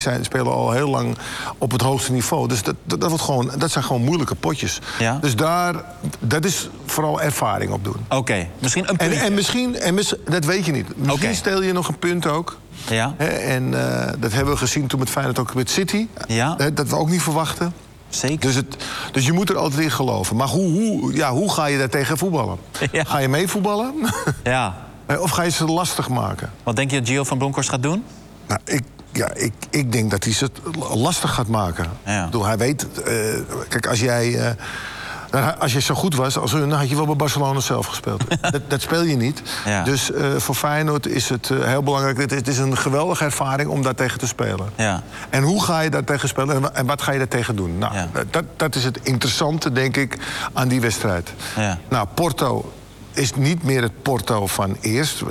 spelen al heel lang op het hoogste niveau. Dus dat zijn gewoon moeilijke potjes. Ja? Dus dat is vooral ervaring opdoen. Oké, misschien een puntje. En misschien, dat weet je niet. Misschien steel je nog een punt ook. Ja. En dat hebben we gezien toen met Feyenoord ook met City. Ja. Dat we ook niet verwachten. Zeker. Dus je moet er altijd in geloven. Maar hoe ga je daar tegen voetballen? Ja. Ga je mee voetballen? Ja. Of ga je ze lastig maken? Wat denk je dat Gio van Bronckhorst gaat doen? Nou, ik denk dat hij ze lastig gaat maken. Ja. Ik bedoel, hij weet... kijk, als je zo goed was als hun, dan had je wel bij Barcelona zelf gespeeld. dat speel je niet. Ja. Dus voor Feyenoord is het heel belangrijk. Het is een geweldige ervaring om daar tegen te spelen. Ja. En hoe ga je daar tegen spelen en wat ga je daar tegen doen? Nou, dat is het interessante, denk ik, aan die wedstrijd. Ja. Nou, Porto is niet meer het Porto van eerst.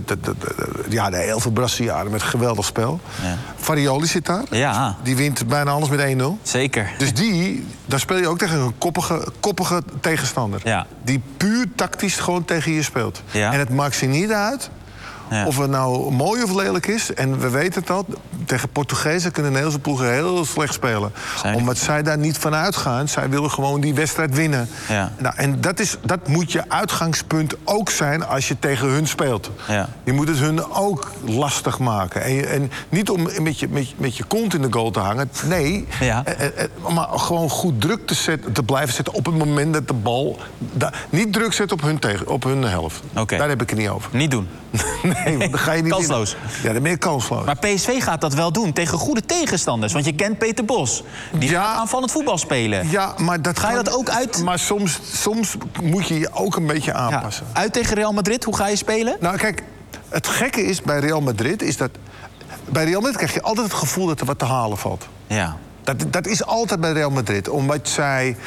Ja, de heel veel Brazilianen met geweldig spel. Ja. Farioli zit daar. Ja. Die wint bijna alles met 1-0. Zeker. Dus daar speel je ook tegen een koppige tegenstander. Ja. Die puur tactisch gewoon tegen je speelt. Ja. En het maakt ze niet uit of het nou mooi of lelijk is. En we weten het al, tegen Portugezen kunnen Nederlandse ploegen heel slecht spelen. Omdat zij daar niet van uitgaan. Zij willen gewoon die wedstrijd winnen. Ja. Nou, en dat moet je uitgangspunt ook zijn als je tegen hun speelt. Ja. Je moet het hun ook lastig maken. En niet om met je kont in de goal te hangen. Nee, maar gewoon goed druk te blijven zetten op het moment dat de bal... niet druk zetten op hun helft. Okay. Daar heb ik het niet over. Niet doen. Nee, want dan ga je niet kansloos. Ja, dan ben je kansloos. Maar PSV gaat dat wel doen tegen goede tegenstanders. Want je kent Peter Bos. Die gaat aanvallend voetbal spelen. Ja, maar ga je dat ook uit? Maar soms moet je je ook een beetje aanpassen. Ja, uit tegen Real Madrid, hoe ga je spelen? Nou, kijk, het gekke is bij Real Madrid is dat... Bij Real Madrid krijg je altijd het gevoel dat er wat te halen valt. Ja. Dat is altijd bij Real Madrid. Omdat zij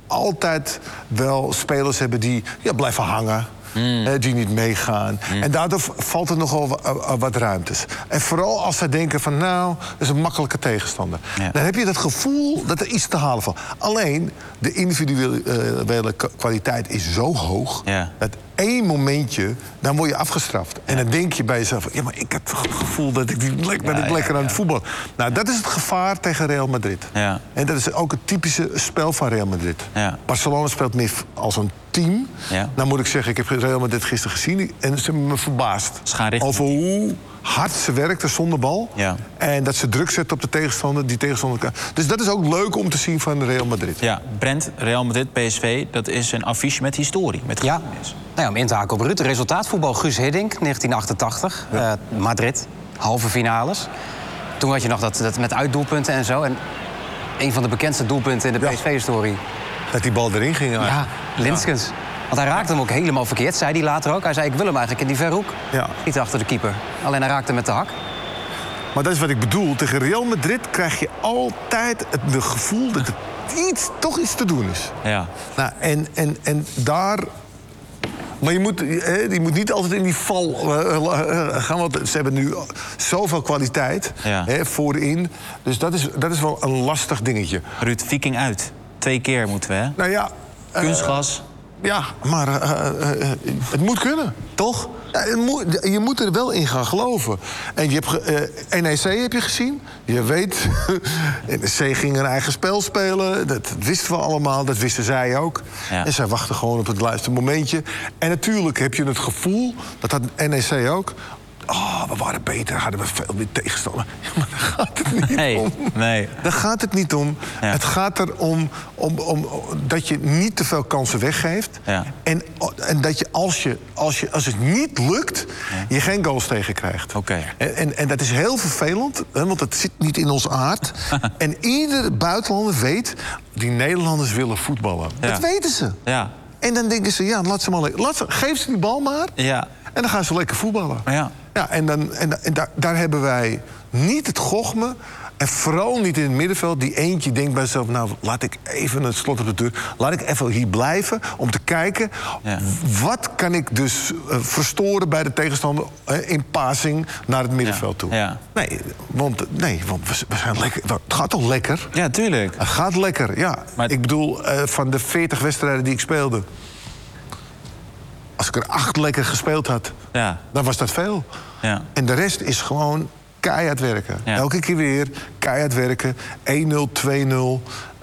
altijd wel spelers hebben die blijven hangen. Die niet meegaan. En daardoor valt er nogal wat ruimtes. En vooral als zij denken van, nou, dat is een makkelijke tegenstander. Ja. Dan heb je het gevoel dat er iets te halen valt. Alleen, de individuele kwaliteit is zo hoog... dat één momentje, dan word je afgestraft. En dan denk je bij jezelf, ja, maar ik heb toch het gevoel dat ik lekker aan het voetbal... Nou, dat is het gevaar tegen Real Madrid. Ja. En dat is ook het typische spel van Real Madrid. Ja. Barcelona speelt meer als een team. Ja. Nou moet ik zeggen, ik heb Real Madrid gisteren gezien... en ze hebben me verbaasd over hoe hard ze werkten zonder bal. Ja. En dat ze druk zetten op de tegenstander, die tegenstander... Dus dat is ook leuk om te zien van Real Madrid. Ja, Brent, Real Madrid, PSV, dat is een affiche met historie, met geschiedenis. Nou ja, om in te haken op Ruud, resultaatvoetbal Guus Hiddink, 1988, Madrid, halve finales. Toen had je nog dat met uitdoelpunten en zo. En een van de bekendste doelpunten in de PSV-historie. Dat die bal erin ging eigenlijk. Ja, Linskens. Want hij raakte hem ook helemaal verkeerd, zei hij later ook. Hij zei, ik wil hem eigenlijk in die verhoek. Ja. Niet achter de keeper. Alleen hij raakte hem met de hak. Maar dat is wat ik bedoel. Tegen Real Madrid krijg je altijd het gevoel dat er toch iets te doen is. Ja. Nou, en daar... Maar je moet niet altijd in die val gaan. Want ze hebben nu zoveel kwaliteit voorin. Dus dat is wel een lastig dingetje. Ruud, Viking uit. 2 keer moeten we, hè? Nou ja... Kunstgras. Ja, maar het moet kunnen. Toch? Ja, je moet er wel in gaan geloven. En je hebt NEC heb je gezien. Je weet, NEC ging een eigen spel spelen. Dat wisten we allemaal, dat wisten zij ook. Ja. En zij wachten gewoon op het juiste momentje. En natuurlijk heb je het gevoel, dat had NEC ook... we waren beter, hadden we veel meer tegenstander. Ja, maar daar gaat het niet om. Nee. Daar gaat het niet om. Ja. Het gaat erom dat je niet te veel kansen weggeeft. Ja. En dat je als het niet lukt, je geen goals tegenkrijgt. Okay. En dat is heel vervelend, want dat zit niet in ons aard. En ieder buitenlander weet, die Nederlanders willen voetballen. Ja. Dat weten ze. Ja. En dan denken ze, laat ze maar geef ze die bal maar. Ja. En dan gaan ze lekker voetballen. Ja. Ja, en daar hebben wij niet het gochme. En vooral niet in het middenveld. Die eentje denkt bij zichzelf, nou, laat ik even het slot op de deur. Laat ik even hier blijven om te kijken... wat kan ik dus verstoren bij de tegenstander in passing naar het middenveld toe. Ja. Nee, want we zijn lekker. Het gaat toch lekker? Ja, tuurlijk. Het gaat lekker, ja. Maar ik bedoel, van de 40 wedstrijden die ik speelde... Als ik er 8 lekker gespeeld had, dan was dat veel. Ja. En de rest is gewoon keihard werken. Ja. Elke keer weer keihard werken. 1-0, 2-0.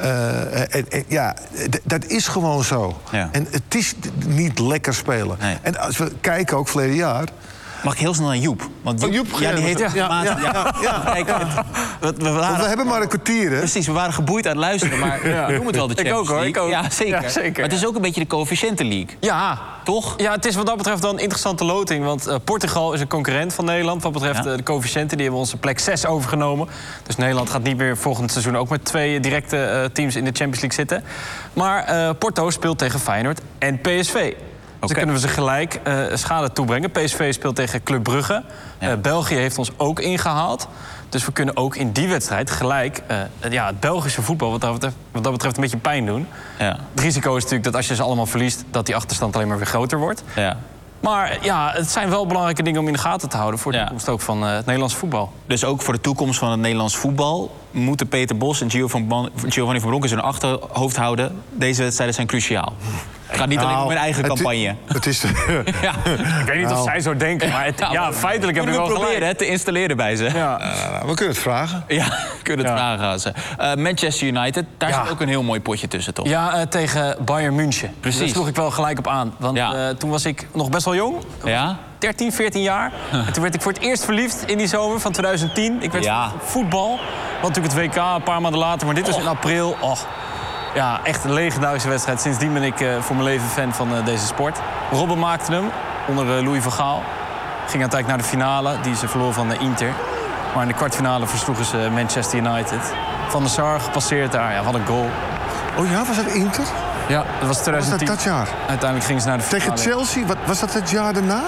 Dat is gewoon zo. Ja. En het is niet lekker spelen. Nee. En als we kijken ook verleden jaar... Mag ik heel snel naar Joep? Want Joep, die heet Kijk, Want we hebben maar een kwartier, hè? Precies, we waren geboeid aan het luisteren, maar we noemen het wel de Champions League. Ik ook. Ja, zeker. Ja, zeker. Maar het is ook een beetje de coëfficiënten league. Ja. Toch? Ja, het is wat dat betreft dan een interessante loting. Want Portugal is een concurrent van Nederland. Wat betreft de coëfficiënten, die hebben onze plek 6 overgenomen. Dus Nederland gaat niet meer volgend seizoen ook met 2 directe teams in de Champions League zitten. Maar Porto speelt tegen Feyenoord en PSV. Dus dan kunnen we ze gelijk schade toebrengen. PSV speelt tegen Club Brugge. Ja. België heeft ons ook ingehaald. Dus we kunnen ook in die wedstrijd gelijk het Belgische voetbal wat dat betreft een beetje pijn doen. Ja. Het risico is natuurlijk dat als je ze allemaal verliest, dat die achterstand alleen maar weer groter wordt. Ja. Maar ja, het zijn wel belangrijke dingen om in de gaten te houden voor de toekomst ook van het Nederlandse voetbal. Dus ook voor de toekomst van het Nederlands voetbal moeten Peter Bos en Giovanni van Bronckhorst in hun achterhoofd houden. Deze wedstrijden zijn cruciaal. Het gaat niet alleen om mijn eigen campagne. Het is... Ja, ik weet niet of zij zo denken, maar feitelijk hebben we wel proberen gelijk. het te installeren bij ze. Ja. we kunnen het vragen. Ja, we kunnen het vragen aan ze. Manchester United, daar zit ook een heel mooi potje tussen, toch? Ja, tegen Bayern München. Precies. Daar sloeg ik wel gelijk op aan. Want toen was ik nog best wel jong. Ja? 13, 14 jaar. En toen werd ik voor het eerst verliefd in die zomer van 2010. Ik werd verliefd op voetbal. Want natuurlijk het WK een paar maanden later. Maar dit was in april. Ja, echt een legendarische wedstrijd. Sindsdien ben ik voor mijn leven fan van deze sport. Robben maakte hem onder Louis van Gaal. Ging uiteindelijk naar de finale, die ze verloor van Inter. Maar in de kwartfinale versloegen ze Manchester United. Van der Sar gepasseerd daar. Ja, wat een goal. Oh ja, was dat Inter? Ja, dat was 2010. Was dat jaar? Uiteindelijk gingen ze naar de finale. Tegen Chelsea? Was dat het jaar daarna?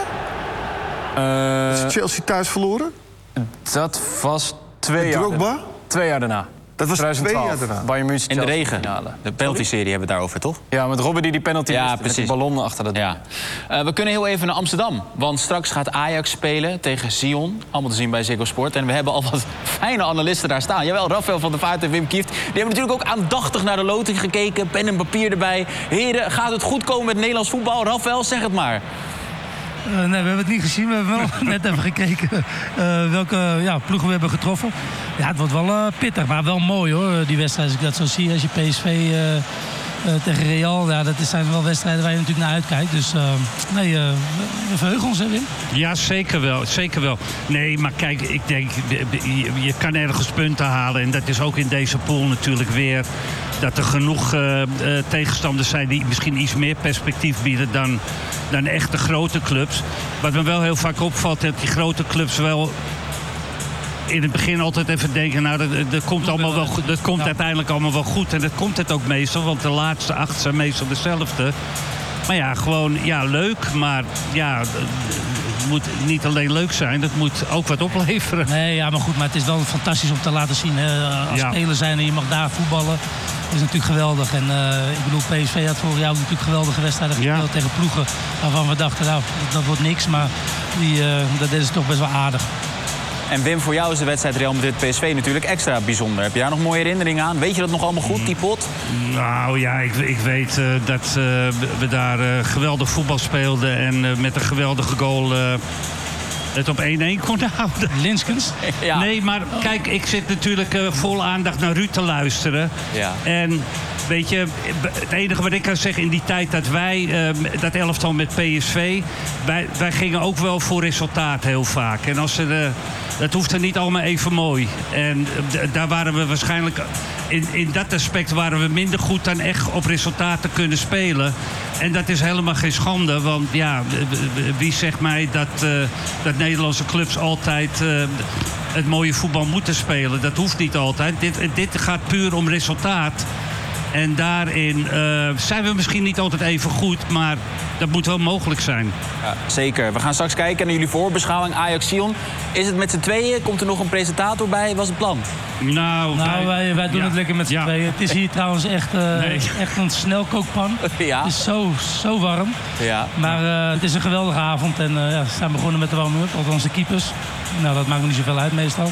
Is Chelsea thuis verloren? Dat was 2 jaar. Drogba? 2 jaar daarna. Dat was 2012. 2 jaar daarna. Bayern München, In de Chelsea regen. finale. De penalty-serie hebben we het daarover, toch? Ja, met Robben die penalty Ja, miste, met precies. die ballonnen achter dat. Ja. We kunnen heel even naar Amsterdam. Want straks gaat Ajax spelen tegen Sion. Allemaal te zien bij Ziggo Sport. En we hebben al wat fijne analisten daar staan. Jawel, Rafael van der Vaart en Wim Kieft. Die hebben natuurlijk ook aandachtig naar de loting gekeken. Pen en papier erbij. Heren, gaat het goed komen met Nederlands voetbal? Rafael, zeg het maar. Nee, we hebben het niet gezien. We hebben wel net even gekeken welke ploegen we hebben getroffen. Ja, het wordt wel pittig, maar wel mooi hoor, die wedstrijd. Als ik dat zo zie, als je PSV tegen Real, ja, dat zijn wel wedstrijden waar je natuurlijk naar uitkijkt. Dus we verheugen ons, hè Wim? Ja, zeker wel. Zeker wel. Nee, maar kijk, ik denk, je kan ergens punten halen. En dat is ook in deze pool natuurlijk weer dat er genoeg tegenstanders zijn die misschien iets meer perspectief bieden dan echt de grote clubs. Wat me wel heel vaak opvalt, dat die grote clubs wel in het begin altijd even denken, nou, dat komt allemaal wel goed. Dat komt uiteindelijk allemaal wel goed. En dat komt het ook meestal, want de laatste 8 zijn meestal dezelfde. Maar ja, gewoon, leuk. Maar ja, het moet niet alleen leuk zijn, dat moet ook wat opleveren. Nee, ja, maar goed, maar het is wel fantastisch om te laten zien. Hè. Als speler zijn en je mag daar voetballen, dat is natuurlijk geweldig. En ik bedoel, PSV had vorig jaar ook natuurlijk geweldige wedstrijden gespeeld tegen ploegen waarvan we dachten, nou, dat wordt niks. Maar dat is toch best wel aardig. En Wim, voor jou is de wedstrijd Real Madrid-PSV natuurlijk extra bijzonder. Heb je daar nog mooie herinneringen aan? Weet je dat nog allemaal goed, die pot? Nou ja, ik weet dat we daar geweldig voetbal speelden en met een geweldige goal het op 1-1 konden houden. Linskens? Ja. Nee, maar kijk, ik zit natuurlijk vol aandacht naar Ruud te luisteren. Ja. En weet je, het enige wat ik kan zeggen in die tijd dat wij, dat elftal met PSV, wij gingen ook wel voor resultaat heel vaak. En als dat hoefde niet allemaal even mooi. En daar waren we waarschijnlijk, in dat aspect waren we minder goed dan echt op resultaten kunnen spelen. En dat is helemaal geen schande, want ja, wie zegt mij dat Nederlandse clubs altijd het mooie voetbal moeten spelen? Dat hoeft niet altijd. Dit gaat puur om resultaat. En daarin zijn we misschien niet altijd even goed, maar dat moet wel mogelijk zijn. Ja, zeker. We gaan straks kijken naar jullie voorbeschouwing Ajax-Sion. Is het met z'n tweeën? Komt er nog een presentator bij? Wat is het plan? Nou, wij doen het lekker met z'n tweeën. Het is hier trouwens echt een snelkookpan. Ja. Het is zo warm. Ja. Maar het is een geweldige avond. En we zijn begonnen met de warming-up. Althans de keepers. Nou, dat maakt me niet zoveel uit meestal.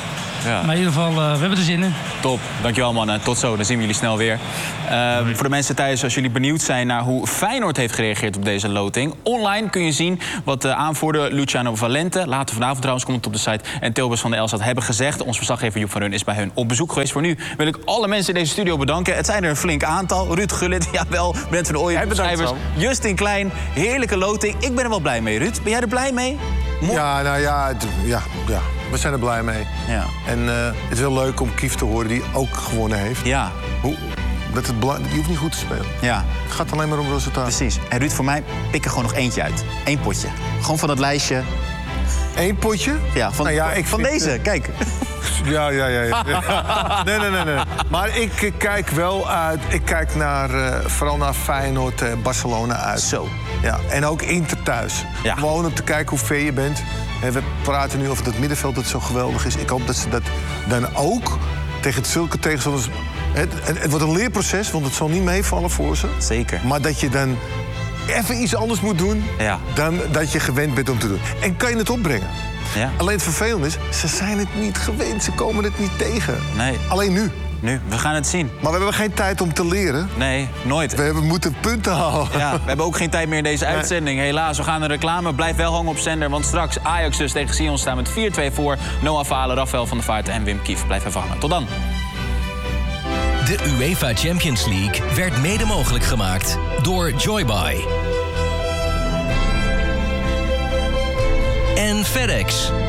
Ja. Maar in ieder geval, we hebben er zin in. Top, dankjewel mannen. Tot zo, dan zien we jullie snel weer. Voor de mensen thuis, als jullie benieuwd zijn naar hoe Feyenoord heeft gereageerd op deze loting. Online kun je zien wat de aanvoerder Luciano Valente, later vanavond trouwens komt het op de site, en Tilbus van de Elsat hebben gezegd. Ons verslaggever Joep van Run is bij hun op bezoek geweest. Voor nu wil ik alle mensen in deze studio bedanken. Het zijn er een flink aantal. Ruud Gullit, jawel, Brent van de Ooyen, schrijvers, Justin Klein. Heerlijke loting. Ik ben er wel blij mee, Ruud. Ben jij er blij mee? Ja, nou ja, we zijn er blij mee. Ja. En het is wel leuk om Kief te horen die ook gewonnen heeft. Ja. Je hoeft niet goed te spelen. Ja. Het gaat alleen maar om resultaat. Precies. En Ruud, voor mij pik er gewoon nog eentje uit. Eén potje. Gewoon van dat lijstje. 1 potje? Ja, van deze. Kijk. Ja. Nee. Maar ik kijk wel uit. Ik kijk vooral naar Feyenoord, Barcelona uit. Zo. Ja. En ook Inter thuis. Ja. Gewoon om te kijken hoe ver je bent. We praten nu over dat middenveld dat zo geweldig is. Ik hoop dat ze dat dan ook tegen zulke tegenstanders. Het wordt een leerproces, want het zal niet meevallen voor ze. Zeker. Maar dat je dan even iets anders moet doen dan dat je gewend bent om te doen. En kan je het opbrengen. Ja. Alleen het vervelende is, ze zijn het niet gewend. Ze komen het niet tegen. Nee. Alleen nu. We gaan het zien. Maar we hebben geen tijd om te leren. Nee, nooit. We moeten punten halen. Ja, we hebben ook geen tijd meer in deze uitzending. Helaas, we gaan naar reclame. Blijf wel hangen op zender, want straks Ajax dus tegen Sion staan met 4-2 voor. Noah Falen, Rafael van der Vaart en Wim Kief. Blijf even hangen. Tot dan. De UEFA Champions League werd mede mogelijk gemaakt door Joybuy en FedEx.